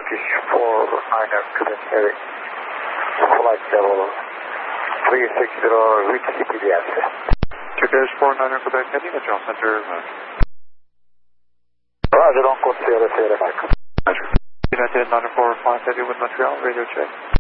Turkish 49er Quebec Air flight level 360 with CPDS. Turkish 49er Quebec heading at John Center. Roger, on course Sierra Mike. Roger. United 945 heading with Montreal, radio check.